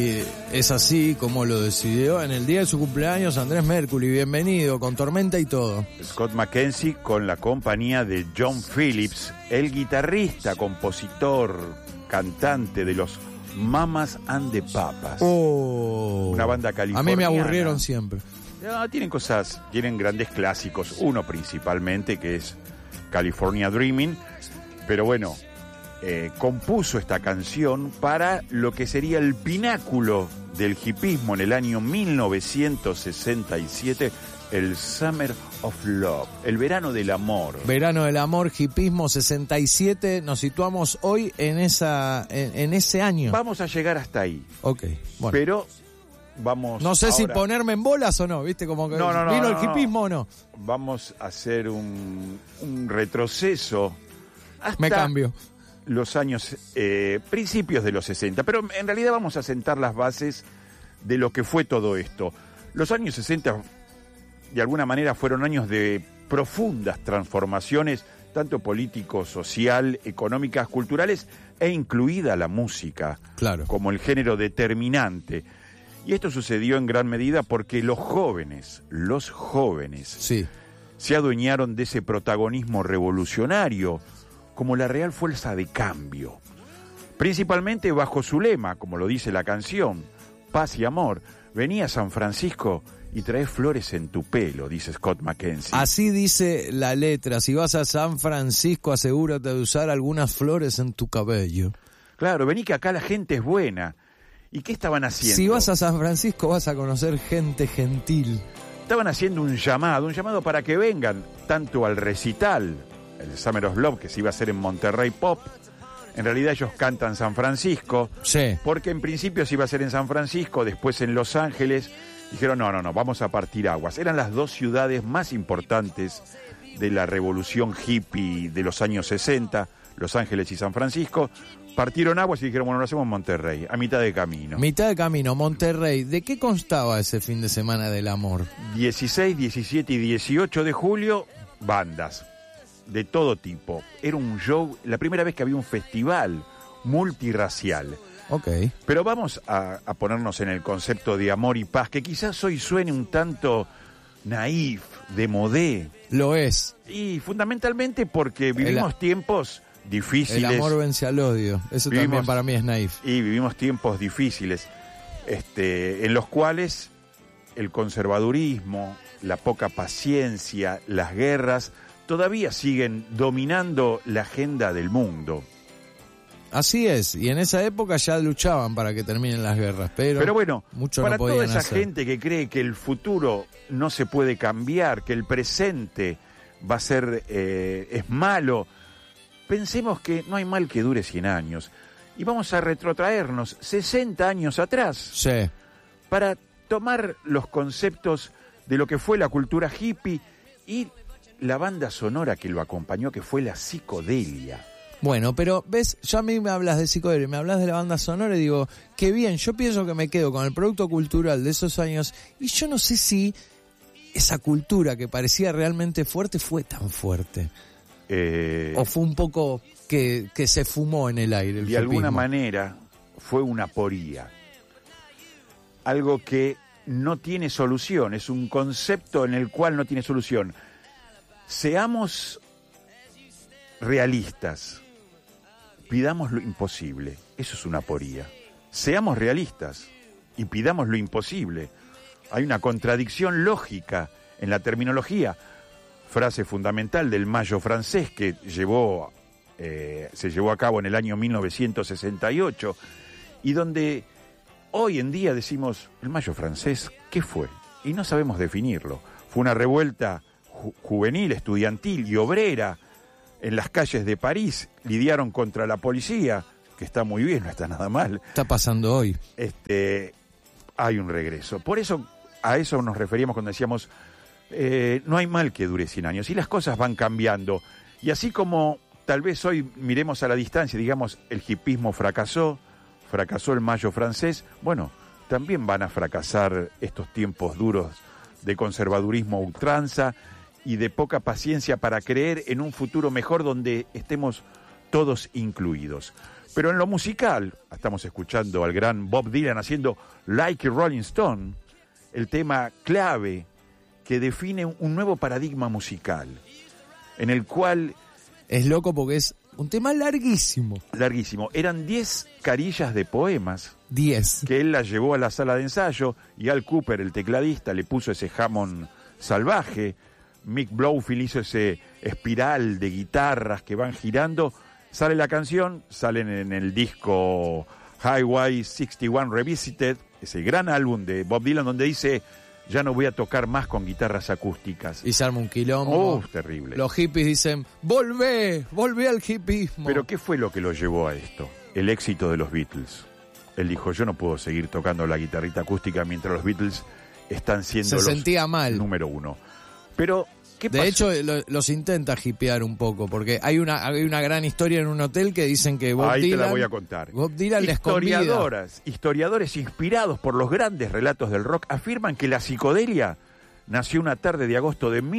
Es así como lo decidió en el día de su cumpleaños Andrés Mercury. Bienvenido, con tormenta y todo. Scott McKenzie con la compañía de John Phillips, el guitarrista, compositor, cantante de los Mamas and the Papas. Oh, una banda californiana. A mí me aburrieron siempre. No, tienen grandes clásicos. Uno principalmente que es California Dreaming. Pero bueno, compuso esta canción para lo que sería el pináculo del hipismo en el año 1967, el Summer of Love, el verano del amor. Verano del amor, hipismo 67, nos situamos hoy en ese año. Vamos a llegar hasta ahí. Ok, bueno. Pero vamos. No sé ahora, si ponerme en bolas o no, ¿viste? Como que vino el hipismo o no. Vamos a hacer un retroceso hasta me cambio. Los años, principios de los 60, pero en realidad vamos a sentar las bases de lo que fue todo esto. Los años 60, de alguna manera, fueron años de profundas transformaciones, tanto político, social, económicas, culturales, e incluida la música, claro, como el género determinante. Y esto sucedió en gran medida porque los jóvenes, sí, se adueñaron de ese protagonismo revolucionario, como la real fuerza de cambio, principalmente bajo su lema, como lo dice la canción, paz y amor. Venía a San Francisco y trae flores en tu pelo, dice Scott McKenzie. Así dice la letra: si vas a San Francisco, asegúrate de usar algunas flores en tu cabello. Claro, vení que acá la gente es buena. ¿Y qué estaban haciendo? Si vas a San Francisco vas a conocer gente gentil. Estaban haciendo un llamado para que vengan tanto al recital, el Summer of Love, que se iba a hacer en Monterrey Pop. En realidad ellos cantan San Francisco, sí, porque en principio se iba a hacer en San Francisco, después en Los Ángeles. Dijeron, no, vamos a partir aguas. Eran las dos ciudades más importantes de la revolución hippie de los años 60, Los Ángeles y San Francisco. Partieron aguas y dijeron, bueno, lo hacemos en Monterrey, a mitad de camino. Mitad de camino, Monterrey. ¿De qué constaba ese fin de semana del amor? 16, 17 y 18 de julio, bandas de todo tipo. Era un show, la primera vez que había un festival multirracial. Ok. Pero vamos a ponernos en el concepto de amor y paz, que quizás hoy suene un tanto naif, démodé. Lo es. Y fundamentalmente porque vivimos tiempos difíciles. El amor vence al odio. Eso también para mí es naif. Y vivimos tiempos difíciles, en los cuales el conservadurismo, la poca paciencia, las guerras, todavía siguen dominando la agenda del mundo. Así es, y en esa época ya luchaban para que terminen las guerras, pero bueno, para no toda esa hacer. gente que cree que el futuro no se puede cambiar, que el presente va a ser es malo, pensemos que no hay mal que dure 100 años. Y vamos a retrotraernos 60 años atrás, sí, para tomar los conceptos de lo que fue la cultura hippie y la banda sonora que lo acompañó, que fue la psicodelia. Bueno, pero ves, ya a mí me hablas de psicodelia, me hablas de la banda sonora y digo, qué bien, yo pienso que me quedo con el producto cultural de esos años y yo no sé si esa cultura que parecía realmente fuerte fue tan fuerte. O fue un poco que se fumó en el aire. De alguna manera fue una aporía. Algo que no tiene solución, es un concepto en el cual no tiene solución. Seamos realistas. Pidamos lo imposible, eso es una aporía. Seamos realistas y pidamos lo imposible. Hay una contradicción lógica en la terminología. Frase fundamental del Mayo francés que se llevó a cabo en el año 1968 y donde hoy en día decimos, el Mayo francés, ¿qué fue? Y no sabemos definirlo. Fue una revuelta juvenil, estudiantil y obrera. En las calles de París lidiaron contra la policía, que está muy bien, no está nada mal. Está pasando hoy. Hay un regreso. Por eso, a eso nos referíamos cuando decíamos, no hay mal que dure 100 años. Y las cosas van cambiando. Y así como tal vez hoy miremos a la distancia, digamos, el hipismo fracasó el Mayo francés, bueno, también van a fracasar estos tiempos duros de conservadurismo a ultranza y de poca paciencia para creer en un futuro mejor donde estemos todos incluidos. Pero en lo musical, estamos escuchando al gran Bob Dylan haciendo Like a Rolling Stone, el tema clave que define un nuevo paradigma musical, en el cual... Es loco porque es un tema larguísimo. Larguísimo. Eran 10 carillas de poemas. 10. Que él las llevó a la sala de ensayo y Al Cooper, el tecladista, le puso ese Hammond salvaje. Mick Bloomfield hizo ese espiral de guitarras que van girando. Sale la canción, salen en el disco Highway 61 Revisited, ese gran álbum de Bob Dylan donde dice, ya no voy a tocar más con guitarras acústicas. Y se arma un quilombo. Oh, terrible. Los hippies dicen, volvé al hippismo. Pero ¿qué fue lo que lo llevó a esto? El éxito de los Beatles. Él dijo, yo no puedo seguir tocando la guitarrita acústica mientras los Beatles están siendo se sentía mal. Número uno. Pero... De hecho, los intenta hipear un poco, porque hay una gran historia en un hotel que dicen que Bob Dylan... Ahí te la voy a contar. Bob Dylan les convida. Historiadores inspirados por los grandes relatos del rock afirman que la psicodelia nació una tarde de agosto de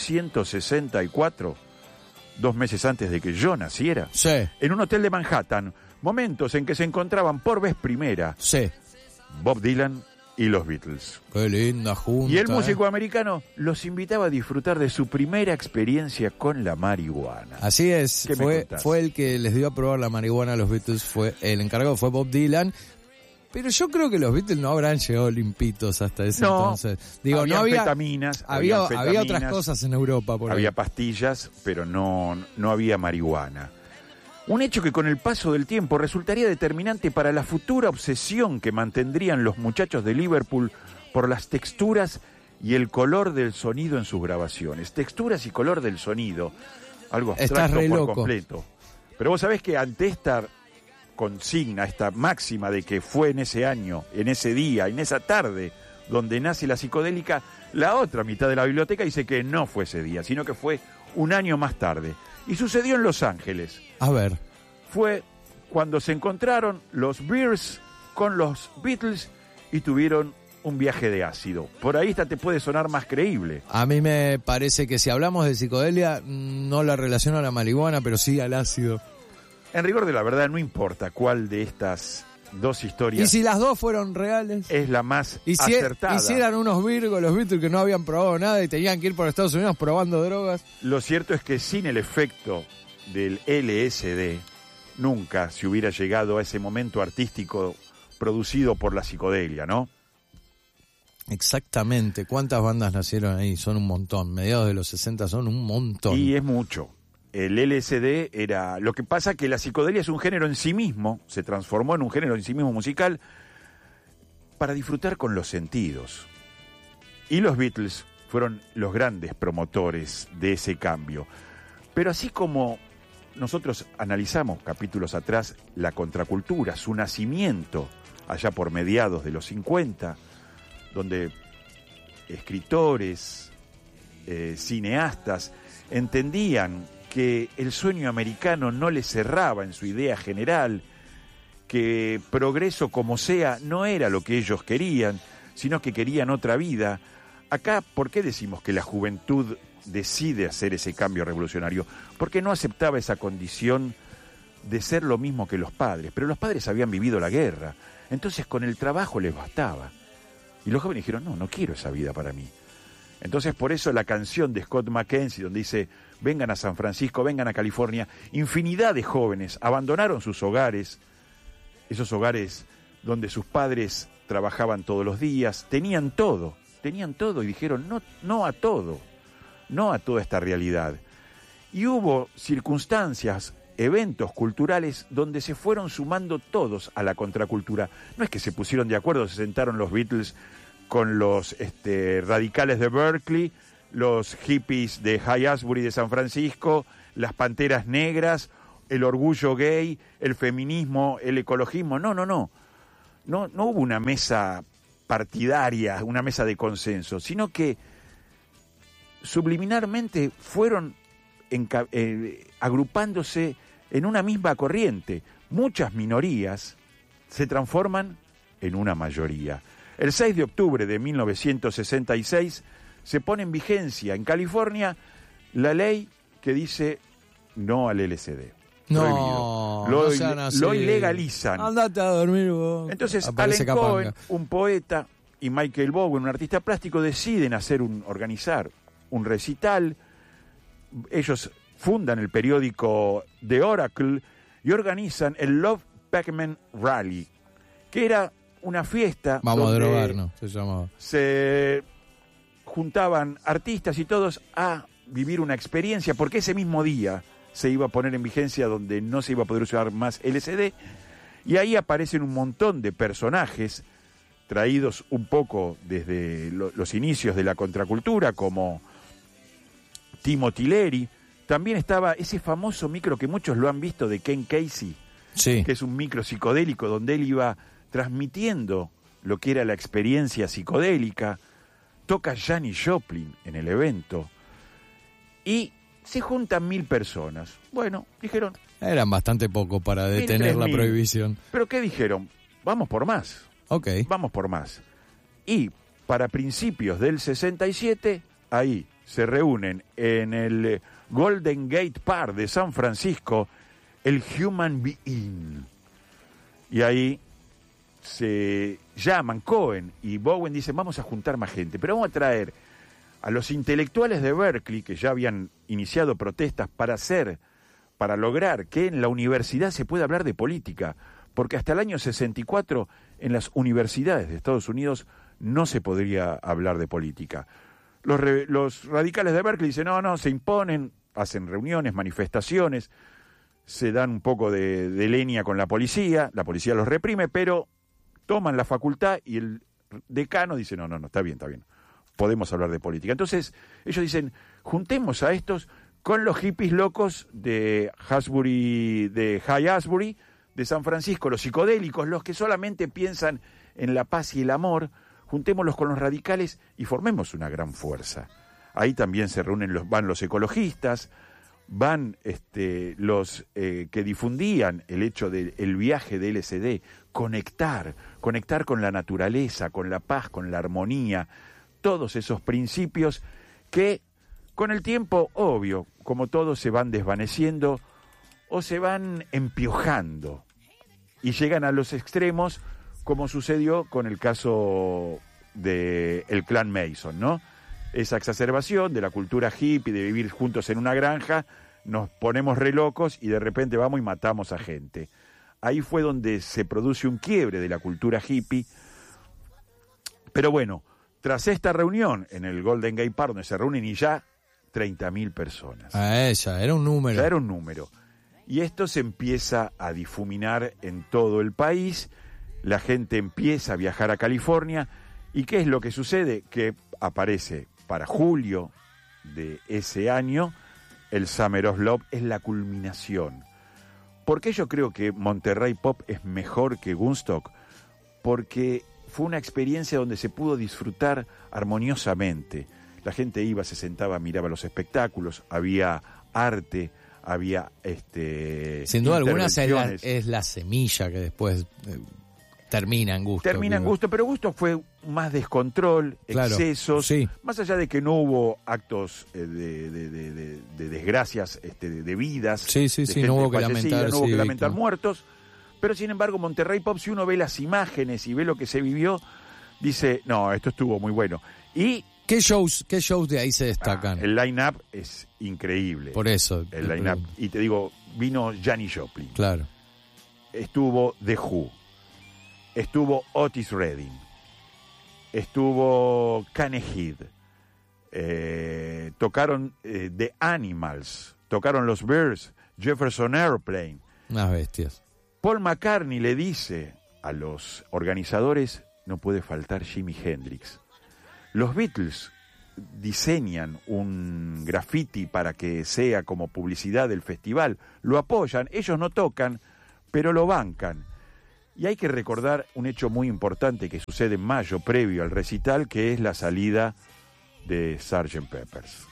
1964, 2 meses antes de que yo naciera, sí, en un hotel de Manhattan, momentos en que se encontraban por vez primera sí, Bob Dylan y los Beatles. Qué linda junta. Y el músico americano los invitaba a disfrutar de su primera experiencia con la marihuana. Así es, fue el que les dio a probar la marihuana a los Beatles, fue el encargado fue Bob Dylan. Pero yo creo que los Beatles no habrán llegado limpitos hasta ese entonces. Digo, había no había anfetaminas, había otras cosas en Europa por había ahí. Pastillas, pero no había marihuana. Un hecho que con el paso del tiempo resultaría determinante para la futura obsesión que mantendrían los muchachos de Liverpool por las texturas y el color del sonido en sus grabaciones. Texturas y color del sonido, algo abstracto por loco. Completo. Pero vos sabés que ante esta consigna, esta máxima de que fue en ese año, en ese día, en esa tarde, donde nace la psicodélica, la otra mitad de la biblioteca dice que no fue ese día, sino que fue un año más tarde. Y sucedió en Los Ángeles. A ver. Fue cuando se encontraron los Bears con los Beatles y tuvieron un viaje de ácido. Por ahí esta te puede sonar más creíble. A mí me parece que si hablamos de psicodelia, no la relaciono a la marihuana, pero sí al ácido. En rigor de la verdad, no importa cuál de estas dos historias... ¿Y si las dos fueron reales? Es la más acertada. ¿Y si eran unos virgos los Beatles que no habían probado nada y tenían que ir por Estados Unidos probando drogas? Lo cierto es que sin el efecto del LSD, nunca se hubiera llegado a ese momento artístico producido por la psicodelia, ¿no? Exactamente. ¿Cuántas bandas nacieron ahí? Son un montón. Mediados de los 60 son un montón. Y es mucho. El LSD era... Lo que pasa que la psicodelia es un género en sí mismo, se transformó en un género en sí mismo musical para disfrutar con los sentidos. Y los Beatles fueron los grandes promotores de ese cambio. Pero así como nosotros analizamos capítulos atrás la contracultura, su nacimiento allá por mediados de los 50, donde escritores, cineastas entendían que el sueño americano no les cerraba en su idea general, que progreso como sea no era lo que ellos querían, sino que querían otra vida. Acá, ¿por qué decimos que la juventud decide hacer ese cambio revolucionario? Porque no aceptaba esa condición de ser lo mismo que los padres, pero los padres habían vivido la guerra, entonces con el trabajo les bastaba. Y los jóvenes dijeron, no quiero esa vida para mí. Entonces por eso la canción de Scott McKenzie, donde dice, vengan a San Francisco, vengan a California, infinidad de jóvenes abandonaron sus hogares, esos hogares donde sus padres trabajaban todos los días, tenían todo y dijeron, no a todo, no a toda esta realidad. Y hubo circunstancias, eventos culturales donde se fueron sumando todos a la contracultura. No es que se pusieron de acuerdo, se sentaron los Beatles con los radicales de Berkeley, los hippies de High-Asbury de San Francisco, las panteras negras, el orgullo gay, el feminismo, el ecologismo. No hubo una mesa partidaria, una mesa de consenso, sino que subliminarmente fueron agrupándose en una misma corriente. Muchas minorías se transforman en una mayoría. El 6 de octubre de 1966 se pone en vigencia en California la ley que dice no al LSD. No. no sean así. Lo ilegalizan. Andate a dormir vos. Entonces Aparece Allen Cohen, Capanga. un poeta, y Michael Bowen, un artista plástico, deciden organizar un recital. Ellos fundan el periódico The Oracle y organizan el Love Pac-Man Rally, que era una fiesta. Vamos a donde drogarnos, se llamaba. se juntaban artistas y todos a vivir una experiencia, porque ese mismo día se iba a poner en vigencia donde no se iba a poder usar más LSD, y ahí aparecen un montón de personajes traídos un poco desde los inicios de la contracultura, como Timothy Leary. También estaba ese famoso micro que muchos lo han visto de Ken Casey, Sí. que es un micro psicodélico donde él iba transmitiendo lo que era la experiencia psicodélica. Toca Janis Joplin en el evento y se juntan 1.000 personas. Bueno, dijeron, Eran bastante poco para detener la 3.000. prohibición. ¿pero qué dijeron? Vamos por más, Ok. vamos por más. Y para principios del 67, ahí se reúnen en el Golden Gate Park de San Francisco el Human Being. Y ahí se llaman Cohen y Bowen, dicen, vamos a juntar más gente, pero vamos a traer a los intelectuales de Berkeley, que ya habían iniciado protestas para lograr que en la universidad se pueda hablar de política, porque hasta el año 64 en las universidades de Estados Unidos no se podría hablar de política. Los radicales de Berkeley dicen, no, se imponen, hacen reuniones, manifestaciones, se dan un poco de leña con la policía los reprime, pero toman la facultad y el decano dice, no, está bien, podemos hablar de política. Entonces ellos dicen, juntemos a estos con los hippies locos de High Asbury, de San Francisco, los psicodélicos, los que solamente piensan en la paz y el amor, juntémoslos con los radicales y formemos una gran fuerza. Ahí también se reúnen van los ecologistas, van los que difundían el hecho del viaje de LSD, conectar con la naturaleza, con la paz, con la armonía, todos esos principios que con el tiempo, obvio, como todos, se van desvaneciendo o se van empiojando y llegan a los extremos, como sucedió con el caso del clan Mason, ¿no? Esa exacerbación de la cultura hippie, de vivir juntos en una granja, nos ponemos re locos y de repente vamos y matamos a gente. Ahí fue donde se produce un quiebre de la cultura hippie. Pero bueno, tras esta reunión en el Golden Gate Park, donde se reúnen y ya 30.000 personas. Ya era un número. Ya era un número. Y esto se empieza a difuminar en todo el país, la gente empieza a viajar a California, ¿y qué es lo que sucede? Que aparece para julio de ese año el Summer of Love, es la culminación. ¿Por qué yo creo que Monterrey Pop es mejor que Woodstock? Porque fue una experiencia donde se pudo disfrutar armoniosamente. La gente iba, se sentaba, miraba los espectáculos, había arte, había sin duda alguna intervenciones. es la semilla que después termina en Gusto. Pero Gusto fue más descontrol, claro, excesos, sí. Más allá de que no hubo actos de desgracias de vidas, sí, no hubo que lamentar, muertos, pero sin embargo Monterrey Pop, si uno ve las imágenes y ve lo que se vivió, dice, no, esto estuvo muy bueno. Y ¿Qué shows de ahí se destacan? El line-up es increíble. Por eso. El line-up. Y te digo, vino Janis Joplin. Claro. Estuvo The Who. Estuvo Otis Redding. Estuvo Kane Head. Tocaron The Animals. Tocaron los Bears. Jefferson Airplane. Unas bestias. Paul McCartney le dice a los organizadores, no puede faltar Jimi Hendrix. Los Beatles diseñan un graffiti para que sea como publicidad del festival, lo apoyan, ellos no tocan, pero lo bancan. Y hay que recordar un hecho muy importante que sucede en mayo, previo al recital, que es la salida de Sgt. Pepper's.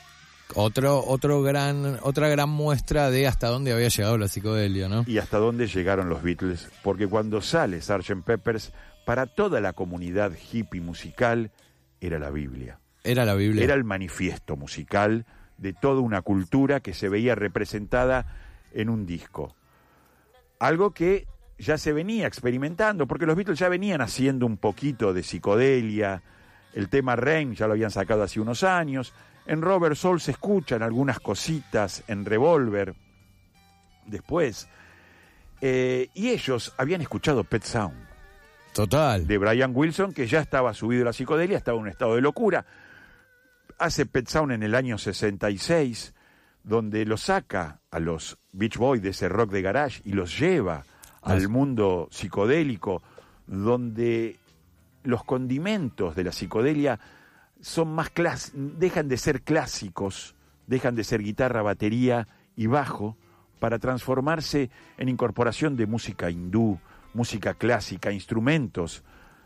Otra gran muestra de hasta dónde había llegado la psicodelia, ¿no? Y hasta dónde llegaron los Beatles, porque cuando sale Sgt. Pepper's, para toda la comunidad hippie musical, era la Biblia. Era la Biblia. Era el manifiesto musical de toda una cultura que se veía representada en un disco. Algo que ya se venía experimentando, porque los Beatles ya venían haciendo un poquito de psicodelia. El tema Rain ya lo habían sacado hace unos años. En Rubber Soul se escuchan algunas cositas, en Revolver después. Y ellos habían escuchado Pet Sound. Total. De Brian Wilson, que ya estaba subido a la psicodelia, estaba en un estado de locura. Hace Pet Sound en el año 66, donde lo saca a los Beach Boys de ese rock de garage y los lleva al mundo psicodélico, donde los condimentos de la psicodelia son más dejan de ser clásicos, dejan de ser guitarra, batería y bajo, para transformarse en incorporación de música hindú, música clásica, instrumentos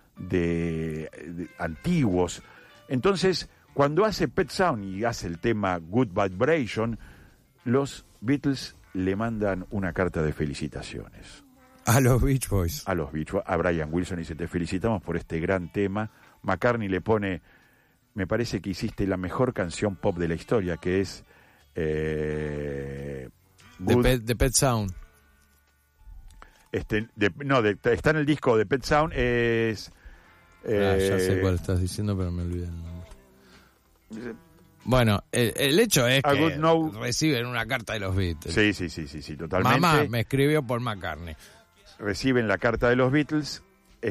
antiguos. Entonces, cuando hace Pet Sound y hace el tema Good Vibration, los Beatles le mandan una carta de felicitaciones. A los Beach Boys. A los Beach Boys, a Brian Wilson, y dice: te felicitamos por este gran tema. McCartney le pone: me parece que hiciste la mejor canción pop de la historia, que es de Pet Sound. Está en el disco de Pet Sound, es... ya sé cuál estás diciendo, pero me olvidé el nombre. Bueno, el hecho es que reciben una carta de los Beatles. Sí, totalmente. Mamá me escribió por McCartney. Reciben la carta de los Beatles,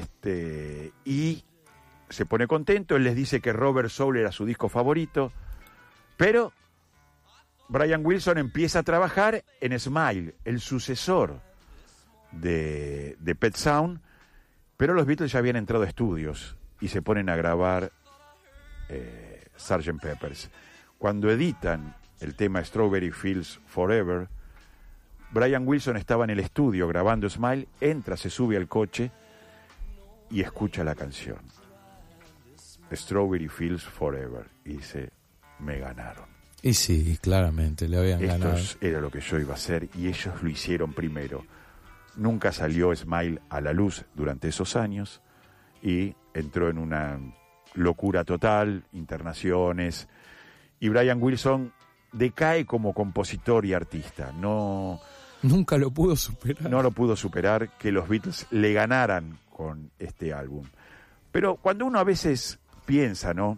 y se pone contento. Él les dice que Rubber Soul era su disco favorito, pero Brian Wilson empieza a trabajar en Smile, el sucesor de Pet Sound, pero los Beatles ya habían entrado a estudios y se ponen a grabar Sgt. Pepper's. Cuando editan el tema Strawberry Fields Forever, Brian Wilson estaba en el estudio grabando Smile, entra, se sube al coche y escucha la canción Strawberry Fields Forever y dice: me ganaron. Y sí, claramente le habían ganado. Esto era lo que yo iba a hacer, y ellos lo hicieron primero. Nunca salió Smile a la luz durante esos años y entró en una locura total, internaciones, y Brian Wilson decae como compositor y artista. Nunca lo pudo superar. No lo pudo superar que los Beatles le ganaran con este álbum. Pero cuando uno a veces piensa, ¿no?,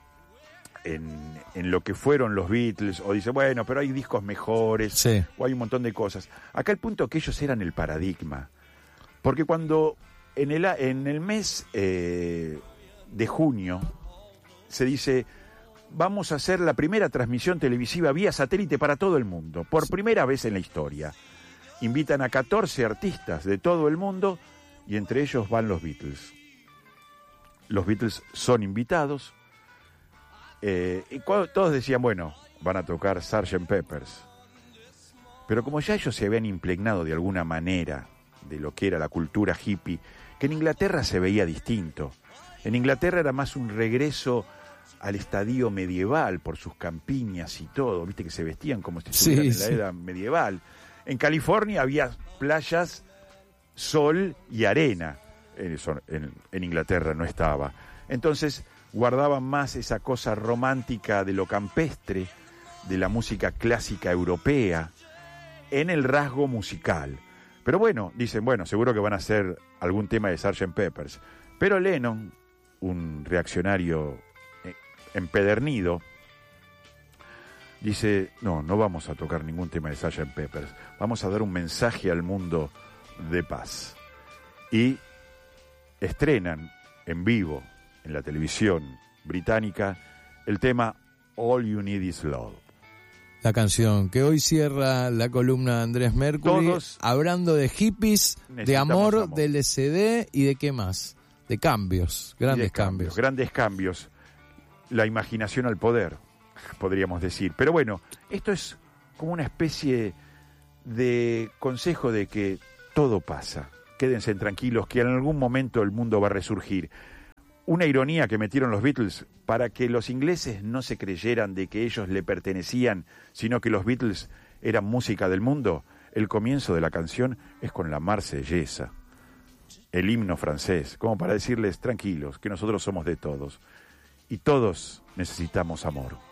en lo que fueron los Beatles, o dice, bueno, pero hay discos mejores, sí, o hay un montón de cosas. Acá el punto es que ellos eran el paradigma. Porque cuando en el mes de junio se dice: vamos a hacer la primera transmisión televisiva vía satélite para todo el mundo, por primera vez en la historia. Invitan a 14 artistas de todo el mundo y entre ellos van los Beatles. Los Beatles son invitados. Y todos decían, bueno, van a tocar Sgt. Pepper's. Pero como ya ellos se habían impregnado de alguna manera de lo que era la cultura hippie, que en Inglaterra se veía distinto. En Inglaterra era más un regreso al estadio medieval por sus campiñas y todo, viste que se vestían como si estuvieran en la era medieval. En California había playas, sol y arena. En Inglaterra no estaba. Entonces guardaban más esa cosa romántica de lo campestre, de la música clásica europea, en el rasgo musical. Pero bueno, dicen, bueno, seguro que van a hacer algún tema de Sgt. Pepper's. Pero Lennon, un reaccionario empedernido, dice, no vamos a tocar ningún tema de Sgt. Pepper's, vamos a dar un mensaje al mundo de paz. Y estrenan en vivo en la televisión británica el tema All You Need Is Love. La canción que hoy cierra la columna de Andrés Mercury, todos hablando de hippies, de amor, de LSD y de qué más, de cambios, grandes cambios. Grandes cambios, la imaginación al poder, podríamos decir. Pero bueno, esto es como una especie de consejo de que todo pasa. Quédense tranquilos que en algún momento el mundo va a resurgir. Una ironía que metieron los Beatles para que los ingleses no se creyeran de que ellos le pertenecían, sino que los Beatles eran música del mundo. El comienzo de la canción es con la Marsellesa, el himno francés, como para decirles tranquilos, que nosotros somos de todos y todos necesitamos amor.